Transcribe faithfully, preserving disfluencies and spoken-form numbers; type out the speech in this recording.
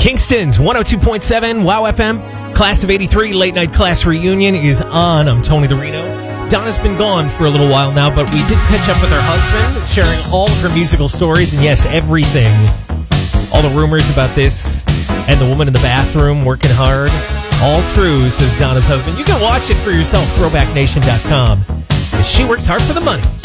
Kingston's one oh two point seven WOW F M. Class of eighty-three Late Night Class Reunion is on. I'm Tony the Reno. Donna's been gone for a little while now, but we did catch up with her husband, sharing all of her musical stories, and yes, everything. All the rumors about this and the woman in the bathroom working hard. All true, says Donna's husband. You can watch it for yourself, throwback nation dot com. She works hard for the money.